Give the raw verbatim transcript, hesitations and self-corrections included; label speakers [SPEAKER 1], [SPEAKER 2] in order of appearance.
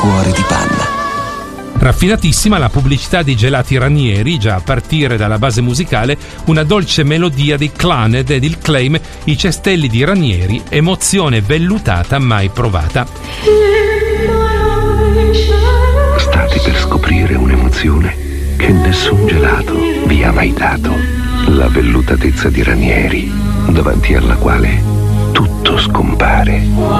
[SPEAKER 1] Cuore di panna.
[SPEAKER 2] Raffinatissima la pubblicità dei gelati Ranieri, già a partire dalla base musicale una dolce melodia dei Clannad ed il claim "I cestelli di Ranieri, emozione vellutata mai provata".
[SPEAKER 3] State per scoprire un'emozione che nessun gelato vi ha mai dato. La vellutatezza di Ranieri, davanti alla quale tutto scompare.